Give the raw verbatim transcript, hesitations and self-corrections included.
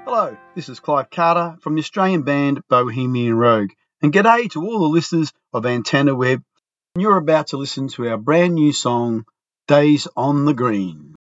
Hello, this is Clive Carter from the Australian band Bohemian Rogue, and g'day to all the listeners of Antenna Web. You're about to listen to our brand new song, Days on the Green.